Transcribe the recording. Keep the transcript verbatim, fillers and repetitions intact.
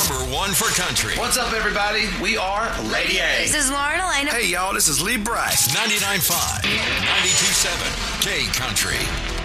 number one for country. What's up, everybody? We are Lady A. This is Lauren Elena. Hey, y'all, this is Lee Bryce. ninety-nine point five, ninety-two point seven, K Country.